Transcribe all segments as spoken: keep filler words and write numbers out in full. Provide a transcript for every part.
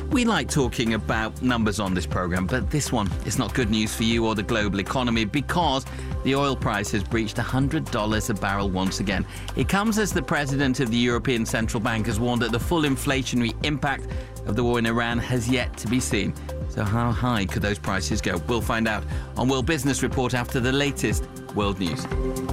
We like talking about numbers on this programme, but this one is not good news for you or the global economy because the oil price has breached one hundred dollars a barrel once again. It comes as the president of the European Central Bank has warned that the full inflationary impact of the war in Iran has yet to be seen. So how high could those prices go? We'll find out on World Business Report after the latest world news.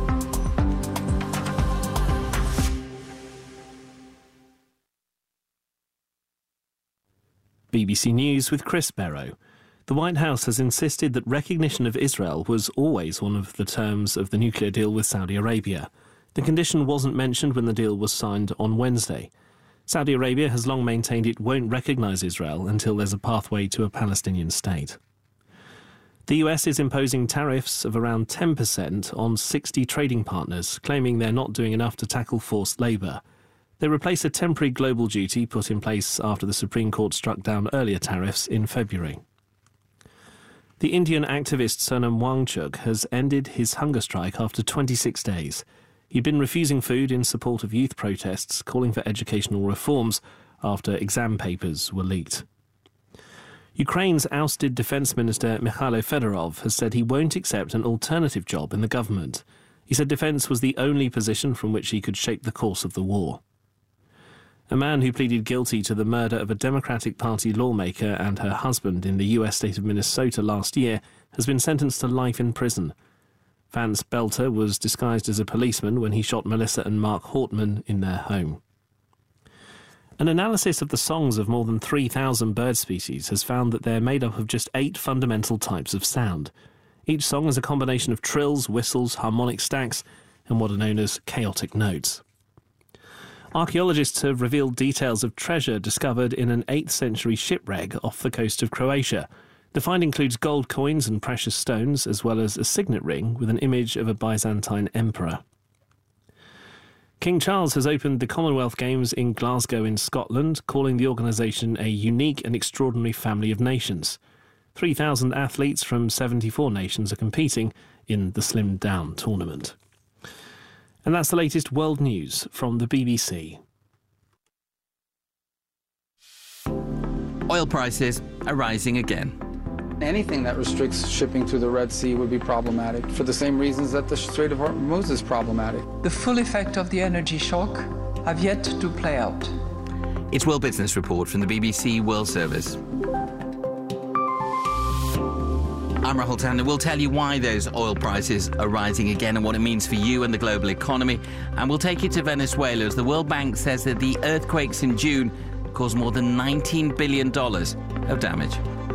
B B C News with Chris Barrow. The White House has insisted that recognition of Israel was always one of the terms of the nuclear deal with Saudi Arabia. The condition wasn't mentioned when the deal was signed on Wednesday. Saudi Arabia has long maintained it won't recognise Israel until there's a pathway to a Palestinian state. The U S is imposing tariffs of around ten percent on sixty trading partners, claiming they're not doing enough to tackle forced labour. They replace a temporary global duty put in place after the Supreme Court struck down earlier tariffs in February. The Indian activist Sonam Wangchuk has ended his hunger strike after twenty-six days. He'd been refusing food in support of youth protests calling for educational reforms after exam papers were leaked. Ukraine's ousted Defence Minister Mikhailo Fedorov has said he won't accept an alternative job in the government. He said defence was the only position from which he could shape the course of the war. A man who pleaded guilty to the murder of a Democratic Party lawmaker and her husband in the U S state of Minnesota last year has been sentenced to life in prison. Vance Belter was disguised as a policeman when he shot Melissa and Mark Hortman in their home. An analysis of the songs of more than three thousand bird species has found that they're made up of just eight fundamental types of sound. Each song is a combination of trills, whistles, harmonic stacks, and what are known as chaotic notes. Archaeologists have revealed details of treasure discovered in an eighth century shipwreck off the coast of Croatia. The find includes gold coins and precious stones, as well as a signet ring with an image of a Byzantine emperor. King Charles has opened the Commonwealth Games in Glasgow in Scotland, calling the organisation a unique and extraordinary family of nations. three thousand athletes from seventy-four nations are competing in the slimmed down tournament. And that's the latest world news from the B B C. Oil prices are rising again. Anything that restricts shipping through the Red Sea would be problematic for the same reasons that the Strait of Hormuz is problematic. The full effect of the energy shock have yet to play out. It's World Business Report from the B B C World Service. I'm Rahul Tanda. We'll tell you why those oil prices are rising again and what it means for you and the global economy. And we'll take you to Venezuela as the World Bank says that the earthquakes in June caused more than nineteen billion dollars of damage.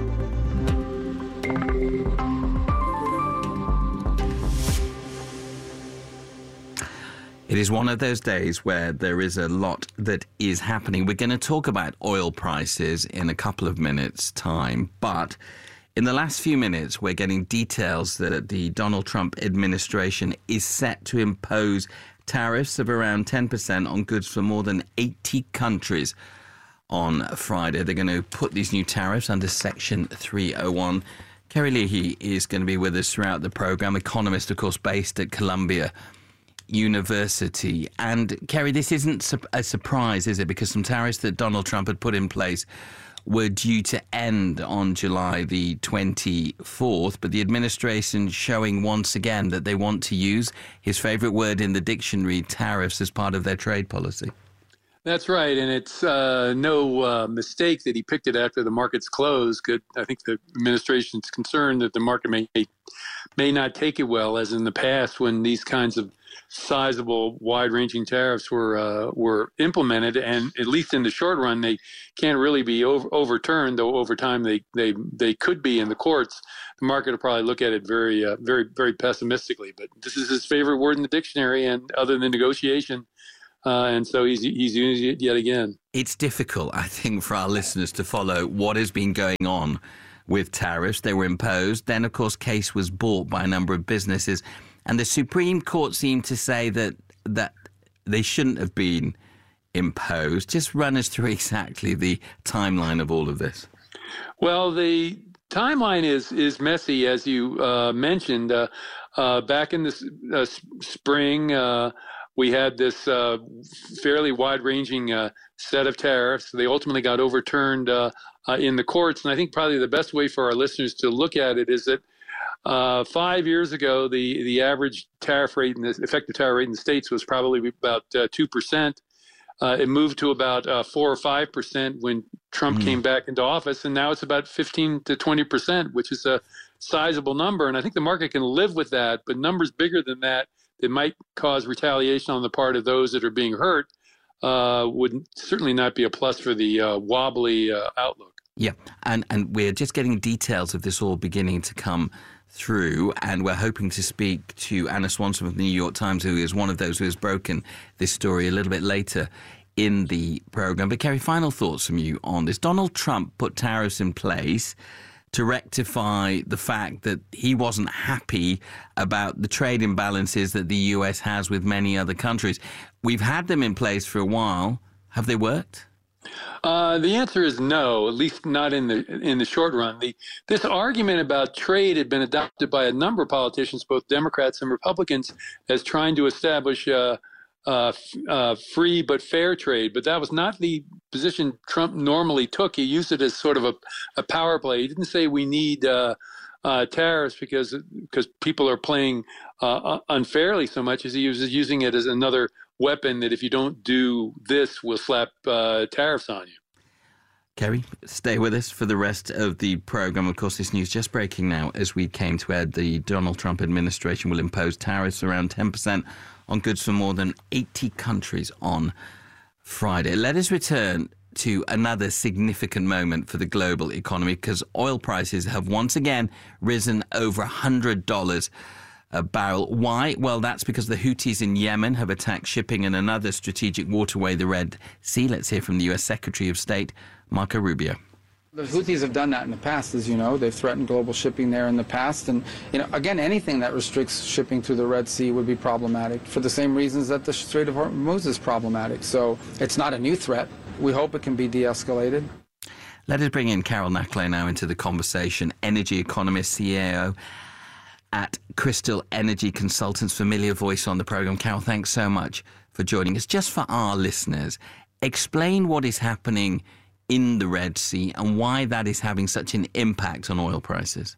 It is one of those days where there is a lot that is happening. We're going to talk about oil prices in a couple of minutes' time, but in the last few minutes, we're getting details that the Donald Trump administration is set to impose tariffs of around ten percent on goods from more than eighty countries on Friday. They're going to put these new tariffs under Section three oh one. Kerry Leahy is going to be with us throughout the programme, economist, of course, based at Columbia University. And Kerry, this isn't a surprise, is it? Because some tariffs that Donald Trump had put in place were due to end on July the twenty-fourth, but the administration showing once again that they want to use his favourite word in the dictionary, tariffs, as part of their trade policy. That's right, and it's uh, no uh, mistake that he picked it after the markets closed. Good. I think the administration's concerned that the market may may not take it well, as in the past when these kinds of sizable, wide-ranging tariffs were uh, were implemented, and at least in the short run, they can't really be over, overturned. Though over time, they they they could be in the courts. The market will probably look at it very, uh, very, very pessimistically. But this is his favorite word in the dictionary, and other than negotiation. Uh, and so he's he's using it yet again. It's difficult, I think, for our listeners to follow what has been going on with tariffs. They were imposed. Then, of course, case was bought by a number of businesses. And the Supreme Court seemed to say that that they shouldn't have been imposed. Just run us through exactly the timeline of all of this. Well, the timeline is is messy, as you uh, mentioned. Uh, uh, back in the uh, spring, uh, we had this uh, fairly wide-ranging uh, set of tariffs. They ultimately got overturned uh, uh, in the courts. And I think probably the best way for our listeners to look at it is that uh, five years ago, the, the average tariff rate, in the effective tariff rate in the States was probably about uh, two percent. Uh, it moved to about uh, four or five percent when Trump mm. came back into office, and now it's about fifteen to twenty percent, which is a sizable number. And I think the market can live with that, but numbers bigger than that that might cause retaliation on the part of those that are being hurt uh, would certainly not be a plus for the uh, wobbly uh, outlook. Yeah, and, and we're just getting details of this all beginning to come through, and we're hoping to speak to Anna Swanson of the New York Times, who is one of those who has broken this story a little bit later in the program. But Kerry, final thoughts from you on this. Donald Trump put tariffs in place to rectify the fact that he wasn't happy about the trade imbalances that the U S has with many other countries. We've had them in place for a while. Have they worked? Uh, the answer is no, at least not in the in the short run. The, this argument about trade had been adopted by a number of politicians, both Democrats and Republicans, as trying to establish uh, uh, uh, free but fair trade. But that was not the position Trump normally took. He used it as sort of a, a power play. He didn't say we need uh, uh, tariffs because because people are playing uh, unfairly so much, as he was using it as another weapon that if you don't do this, we'll slap uh, tariffs on you. Kerry, stay with us for the rest of the program. Of course, this news just breaking now as we came to add the Donald Trump administration will impose tariffs around ten percent on goods from more than eighty countries on Friday. Let us return to another significant moment for the global economy, because oil prices have once again risen over one hundred dollars a barrel. Why? Well, that's because the Houthis in Yemen have attacked shipping in another strategic waterway, the Red Sea. Let's hear from the U S Secretary of State, Marco Rubio. The Houthis have done that in the past, as you know. They've threatened global shipping there in the past. And, you know, again, anything that restricts shipping through the Red Sea would be problematic for the same reasons that the Strait of Hormuz is problematic. So it's not a new threat. We hope it can be de-escalated. Let us bring in Carol Knackley now into the conversation, energy economist, C E O at Crystal Energy Consultants, familiar voice on the program. Carol, thanks so much for joining us. Just for our listeners, explain what is happening in the Red Sea and why that is having such an impact on oil prices.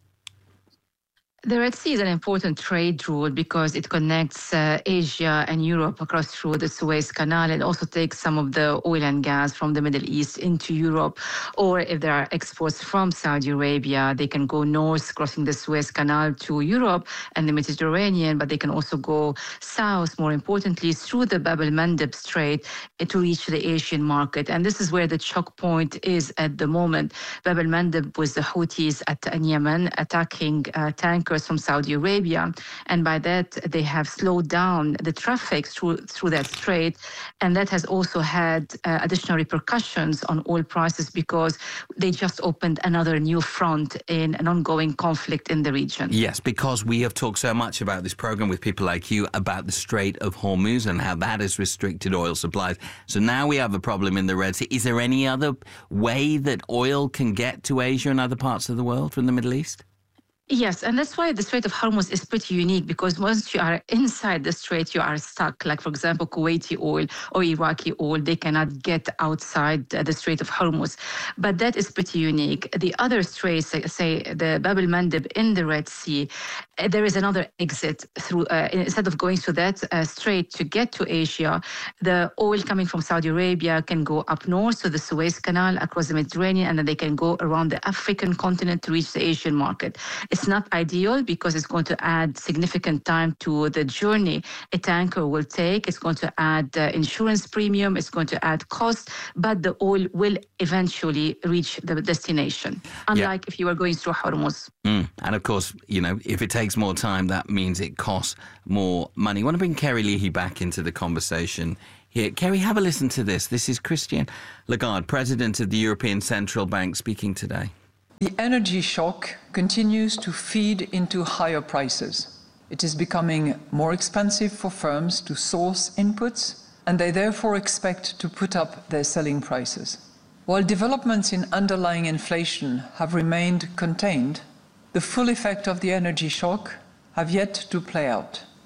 The Red Sea is an important trade route because it connects uh, Asia and Europe across through the Suez Canal, and also takes some of the oil and gas from the Middle East into Europe. Or if there are exports from Saudi Arabia, they can go north, crossing the Suez Canal to Europe and the Mediterranean, but they can also go south, more importantly, through the Bab el-Mandeb Strait to reach the Asian market. And this is where the choke point is at the moment. Bab el-Mandeb was the Houthis at in Yemen attacking uh, tankers from Saudi Arabia, and by that they have slowed down the traffic through through that strait, and that has also had uh, additional repercussions on oil prices because they just opened another new front in an ongoing conflict in the region. Yes, because we have talked so much about this program with people like you about the Strait of Hormuz and how that has restricted oil supplies. So now we have a problem in the Red Sea. Is there any other way that oil can get to Asia and other parts of the world from the Middle East? Yes, and that's why the Strait of Hormuz is pretty unique, because once you are inside the strait, you are stuck. Like, for example, Kuwaiti oil or Iraqi oil, they cannot get outside the Strait of Hormuz. But that is pretty unique. The other straits, say the Bab el-Mandeb in the Red Sea, there is another exit through. Uh, instead of going through that uh, strait to get to Asia, the oil coming from Saudi Arabia can go up north to the Suez Canal across the Mediterranean, and then they can go around the African continent to reach the Asian market. It's not ideal because it's going to add significant time to the journey a tanker will take. It's going to add uh, insurance premium. It's going to add cost, but the oil will eventually reach the destination, unlike yeah. if you were going through Hormuz. Mm. And of course, you know, if it takes more time, that means it costs more money. I want to bring Kerry Leahy back into the conversation here. Kerry, have a listen to this. This is Christine Lagarde, President of the European Central Bank, speaking today. The energy shock continues to feed into higher prices. It is becoming more expensive for firms to source inputs, and they therefore expect to put up their selling prices. While developments in underlying inflation have remained contained, the full effect of the energy shock have yet to play out.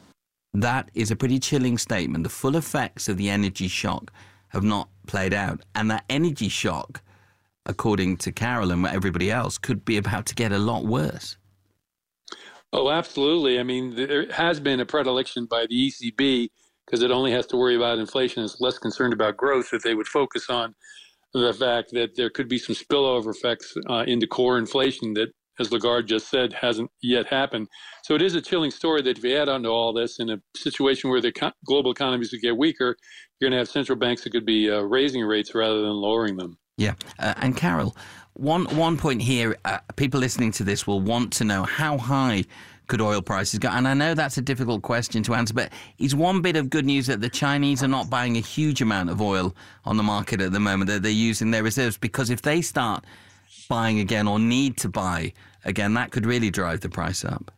That is a pretty chilling statement. The full effects of the energy shock have not played out. And that energy shock, according to Carol and everybody else, could be about to get a lot worse. Oh, absolutely. I mean, there has been a predilection by the E C B, because it only has to worry about inflation, it's less concerned about growth, that they would focus on the fact that there could be some spillover effects uh, into core inflation that, as Lagarde just said, hasn't yet happened. So it is a chilling story that if you add on to all this, in a situation where the co- global economies would get weaker, you're going to have central banks that could be uh, raising rates rather than lowering them. Yeah. Uh, and Carol, one one point here, uh, people listening to this will want to know how high could oil prices go? And I know that's a difficult question to answer, but is one bit of good news that the Chinese are not buying a huge amount of oil on the market at the moment, that they're using their reserves? Because if they start buying again or need to buy again, that could really drive the price up.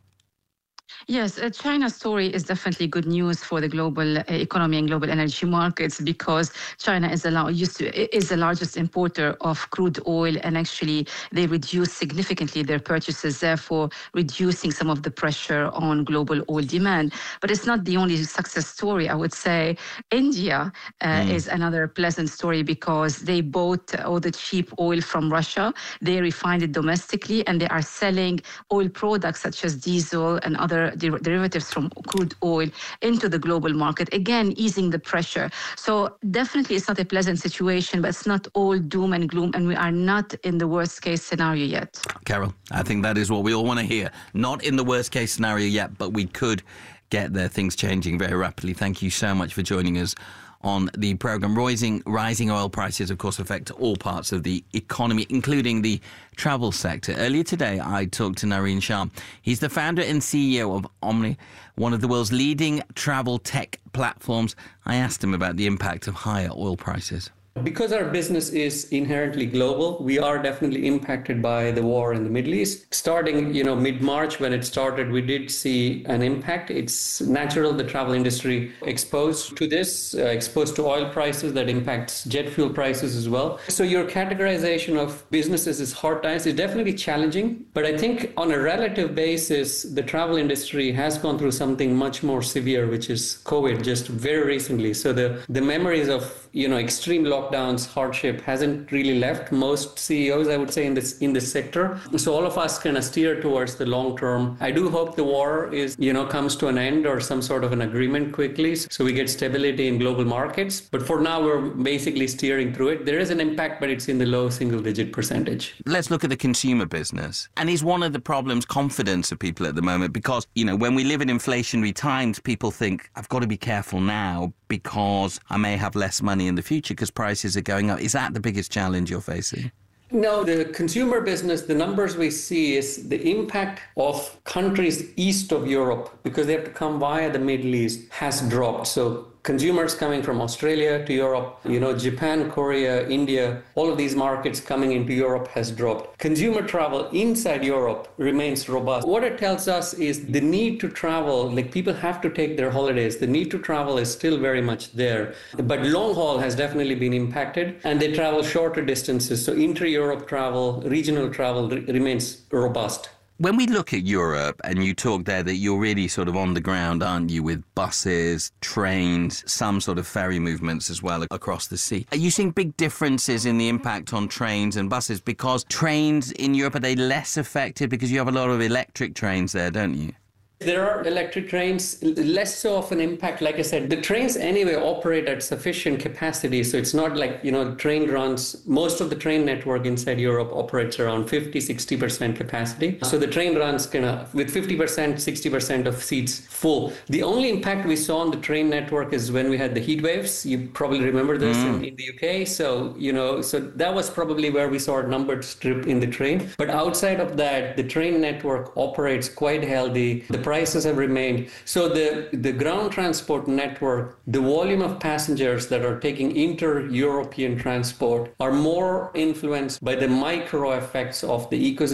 Yes, uh, China's story is definitely good news for the global uh, economy and global energy markets, because China is the, used to, is the largest importer of crude oil, and actually they reduced significantly their purchases, therefore reducing some of the pressure on global oil demand. But it's not the only success story, I would say. India uh, mm. is another pleasant story, because they bought all the cheap oil from Russia, they refined it domestically, and they are selling oil products such as diesel and other der- derivatives from crude oil into the global market, again, easing the pressure. So definitely it's not a pleasant situation, but it's not all doom and gloom, and we are not in the worst case scenario yet. Carol, I think that is what we all want to hear. Not in the worst case scenario yet, but we could get there, things changing very rapidly. Thank you so much for joining us on the programme. Rising, rising oil prices, of course, affect all parts of the economy, including the travel sector. Earlier today, I talked to Nareen Shah. He's the founder and C E O of Omni, one of the world's leading travel tech platforms. I asked him about the impact of higher oil prices. Because our business is inherently global, we are definitely impacted by the war in the Middle East. Starting, you know, mid-March when it started, we did see an impact. It's natural, the travel industry exposed to this, uh, exposed to oil prices that impacts jet fuel prices as well. So your categorization of businesses is hard times is definitely challenging. But I think on a relative basis, the travel industry has gone through something much more severe, which is COVID just very recently. So the, the memories of, you know, extreme lockdowns, hardship hasn't really left most C E Os, I would say, in this in this sector. So all of us kind of steer towards the long term. I do hope the war is, you know, comes to an end or some sort of an agreement quickly, so we get stability in global markets. But for now, we're basically steering through it. There is an impact, but it's in the low single digit percentage. Let's look at the consumer business. And is one of the problems confidence of people at the moment? Because, you know, when we live in inflationary times, people think, I've got to be careful now because I may have less money in the future because prices are going up. Is that the biggest challenge you're facing? No, the consumer business, the numbers we see is the impact of countries east of Europe, because they have to come via the Middle East, has dropped. So consumers coming from Australia to Europe, you know, Japan, Korea, India, all of these markets coming into Europe has dropped. Consumer travel inside Europe remains robust. What it tells us is the need to travel, like people have to take their holidays. The need to travel is still very much there. But long haul has definitely been impacted, and they travel shorter distances. So inter-Europe travel, regional travel re- remains robust. When we look at Europe, and you talk there that you're really sort of on the ground, aren't you, with buses, trains, some sort of ferry movements as well across the sea. Are you seeing big differences in the impact on trains and buses? Because trains in Europe, are they less affected? Because you have a lot of electric trains there, don't you? There are electric trains, less so of an impact. Like I said, the trains anyway operate at sufficient capacity. So it's not like, you know, train runs, most of the train network inside Europe operates around fifty, sixty percent capacity. So the train runs kind of with fifty percent, sixty percent of seats full. The only impact we saw on the train network is when we had the heat waves. You probably remember this mm. in, in the U K. So, you know, so that was probably where we saw a numbered strip in the train. But outside of that, the train network operates quite healthy. The prices have remained. So the, the ground transport network, the volume of passengers that are taking inter-European transport are more influenced by the micro effects of the ecosystem